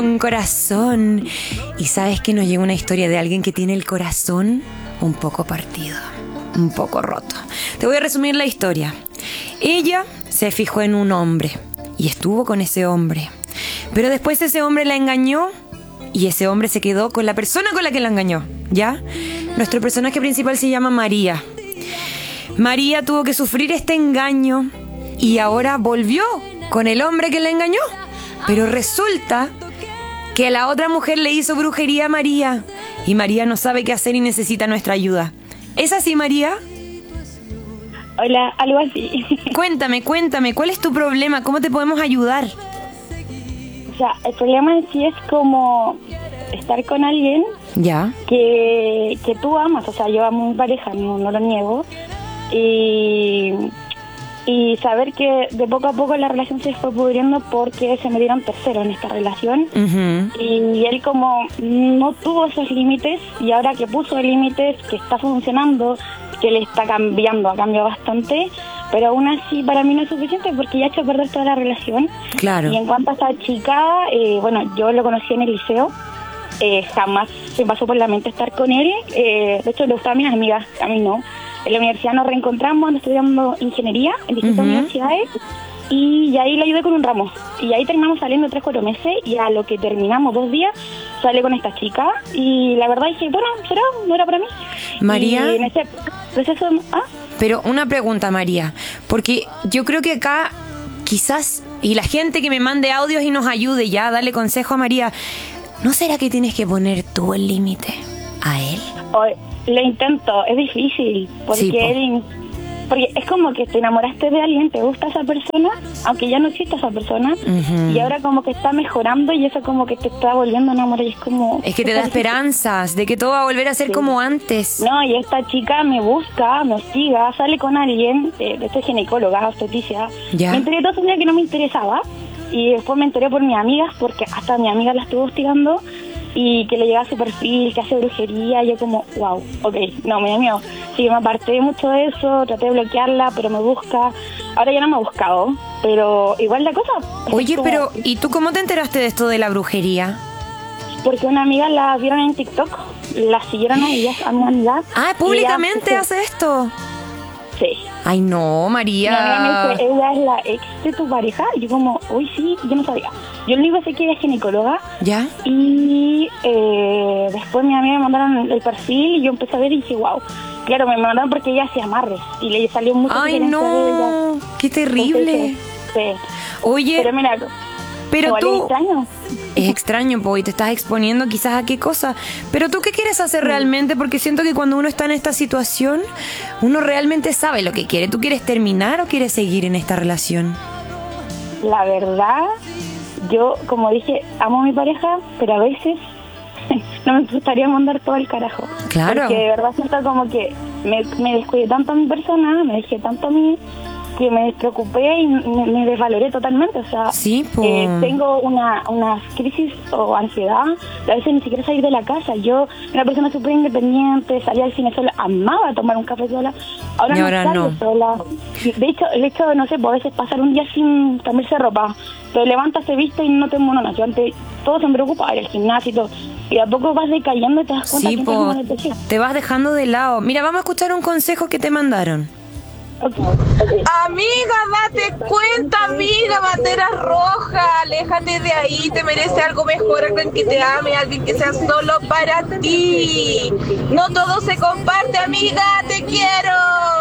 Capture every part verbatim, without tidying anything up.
Un corazón. Y sabes que nos llega una historia de alguien que tiene el corazón un poco partido, un poco roto. Te voy a resumir la historia. Ella se fijó en un hombre y estuvo con ese hombre. Pero después ese hombre la engañó y ese hombre se quedó con la persona con la que la engañó, ¿ya? Nuestro personaje principal se llama María. María tuvo que sufrir este engaño y ahora volvió con el hombre que la engañó. Pero resulta que la otra mujer le hizo brujería a María y María no sabe qué hacer y necesita nuestra ayuda. ¿Es así, María? Hola, algo así. Cuéntame, cuéntame, ¿cuál es tu problema? ¿Cómo te podemos ayudar? O sea, el problema en sí es como estar con alguien Ya. que, que tú amas. O sea, yo amo a mi pareja, no, no lo niego. Y, y saber que de poco a poco la relación se fue pudriendo porque se me dieron tercero en esta relación. Uh-huh. Y él como no tuvo esos límites y ahora que puso límites, que está funcionando, que le está cambiando, ha cambiado bastante, pero aún así para mí no es suficiente porque ya ha hecho perder toda la relación. Claro. Y en cuanto a esta chica, eh, bueno, yo lo conocí en el liceo, eh, jamás se pasó por la mente estar con él, eh, de hecho le gustaba a mis amigas, a mí no. En la universidad nos reencontramos, ando estudiando ingeniería en distintas Uh-huh. universidades y ahí le ayudé con un ramo. Y ahí terminamos saliendo tres, cuatro meses y a lo que terminamos dos días sale con esta chica y la verdad dije, bueno, será, no era para mí. María. Y en ese proceso, ¿ah? Pero una pregunta, María, porque yo creo que acá quizás, y la gente que me mande audios y nos ayude ya a darle consejo a María, ¿no será que tienes que poner tú el límite a él? O, lo intento, es difícil, porque, Sí, po. él, porque es como que te enamoraste de alguien, te gusta esa persona, aunque ya no existe esa persona, Uh-huh. y ahora como que está mejorando y eso como que te está volviendo a enamorar y es como... Es que te da esperanzas de que todo va a volver a ser Sí. como antes. No, y esta chica me busca, me hostiga, sale con alguien, eh, estoy ginecóloga, obstetricia. Ya. Me enteré todo un día que no me interesaba y después me enteré por mis amigas porque hasta mi amiga la estuvo hostigando y que le llegaba su perfil, que hace brujería, y yo como, wow, ok, no, me da miedo. Sí, me aparté mucho de eso, traté de bloquearla, pero me busca. Ahora ya no me ha buscado, pero igual la cosa... es Oye, como- pero ¿y tú cómo te enteraste de esto de la brujería? Porque una amiga la vieron en TikTok, la siguieron a ellas, a mi amiga. Ah, y públicamente ella- hace esto. Sí. Ay, no, Mi amiga me María. dice, ella es la ex de tu pareja. Y yo como, uy, sí, yo no sabía. Yo lo único que sé que ella es ginecóloga. ¿Ya? Y eh, después mi amiga me mandaron el perfil y yo empecé a ver y dije, wow. Claro, me mandaron porque ella hacía amarres y le salió mucho. Ay, no, qué terrible. Sí. Oye, Pero mira, pero igual es tú... extraño. Es extraño, po, y te estás exponiendo quizás a qué cosa. Pero tú, ¿qué quieres hacer realmente? Porque siento que cuando uno está en esta situación, uno realmente sabe lo que quiere. ¿Tú quieres terminar o quieres seguir en esta relación? La verdad, yo, como dije, amo a mi pareja, pero a veces no me gustaría mandar todo el carajo. Claro. Porque de verdad siento como que me, me descuidé tanto a mi persona, me dejé tanto a mí, que me despreocupé y me, me desvaloré totalmente. O sea, Sí, po. eh, tengo una, una crisis o ansiedad, a veces ni siquiera salir de la casa. Yo, una persona súper independiente, salía al cine sola, amaba tomar un café sola. Ahora Y no ahora salgo no. sola. De hecho, el hecho de, no sé, pues, a veces pasar un día sin cambiarse ropa, te levantas, te viste y no te mononas. Yo antes todo se me preocupa, ir al gimnasio y todo. Y a poco vas decayendo y te das cuenta Sí, que po, entras en una depresión. te vas dejando de lado. Mira, vamos a escuchar un consejo que te mandaron. Okay. Amiga, date cuenta, amiga, bandera roja, aléjate de ahí, te merece algo mejor, alguien que te ame, alguien que sea solo para ti. No todo se comparte, amiga, te quiero.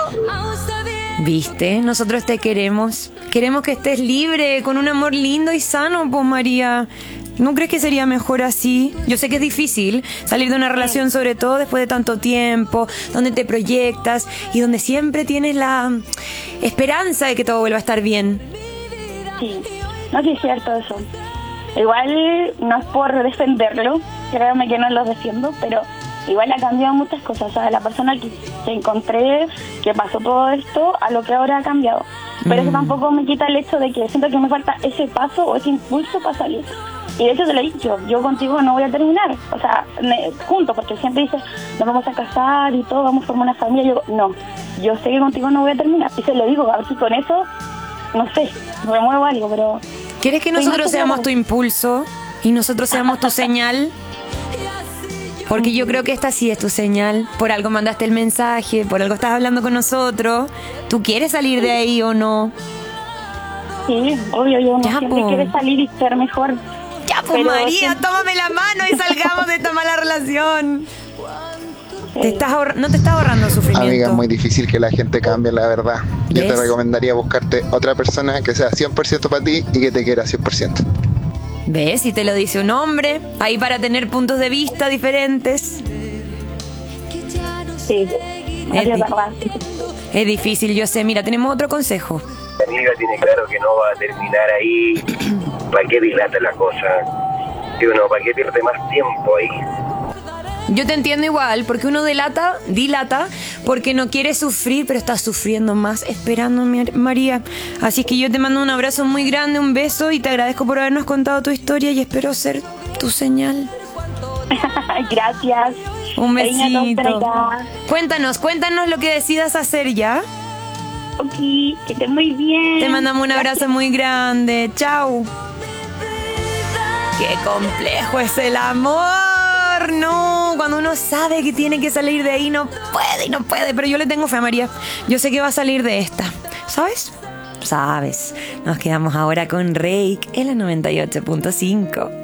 ¿Viste? Nosotros te queremos. Queremos que estés libre, con un amor lindo y sano, pues, María. ¿No crees que sería mejor así? Yo sé que es difícil salir de una relación, sobre todo después de tanto tiempo, donde te proyectas y donde siempre tienes la esperanza de que todo vuelva a estar bien. Sí, no, sí es cierto eso. Igual no es por defenderlo, créanme que no lo defiendo, pero igual ha cambiado muchas cosas. O sea, la persona que, que encontré, que pasó todo esto, a lo que ahora ha cambiado. Pero Mm. eso tampoco me quita el hecho de que siento que me falta ese paso o ese impulso para salir. Y de hecho te lo he dicho, yo contigo no voy a terminar. O sea, me, juntos, porque siempre dices, nos vamos a casar y todo, vamos a formar una familia. Yo no, yo sé que contigo no voy a terminar. Y se lo digo, a ver si con eso, no sé, me muevo algo, pero... ¿Quieres que Sí, no nosotros sé seamos cómo. tu impulso? y nosotros seamos tu señal. Porque yo creo que esta sí es tu señal. Por algo mandaste el mensaje, por algo estás hablando con nosotros. ¿Tú quieres salir de ahí o no? Sí, obvio, yo no Ya, siempre po. quiere salir y ser mejor. Ya, pues Pero María, siempre- tómame la mano y salgamos de esta mala relación. Te Sí. estás ahorra- no te estás ahorrando sufrimiento. Amiga, es muy difícil que la gente cambie, la verdad. Yo te ¿Ves? recomendaría buscarte otra persona que sea cien por ciento para ti y que te quiera cien por ciento. ¿Ves? Si te lo dice un hombre, ahí para tener puntos de vista diferentes. Sí, Es es di- verdad. Es difícil, yo sé. Mira, tenemos otro consejo. La amiga tiene claro que no va a terminar ahí. ¿Para qué dilata la cosa? Y uno, ¿para qué pierde más tiempo ahí? Yo te entiendo igual, porque uno delata, dilata, porque no quiere sufrir, pero está sufriendo más esperando, mi- María. Así que yo te mando un abrazo muy grande, un beso, y te agradezco por habernos contado tu historia y espero ser tu señal. Gracias. Un Cariño a todos por besito. acá. Cuéntanos, cuéntanos lo que decidas hacer ya. Ok, que estés muy bien. Te mandamos un abrazo muy grande. Chau. Qué complejo es el amor. No, cuando uno sabe que tiene que salir de ahí, no puede y no puede. Pero yo le tengo fe a María. Yo sé que va a salir de esta. ¿Sabes? Sabes. Nos quedamos ahora con Reik en la noventa y ocho punto cinco.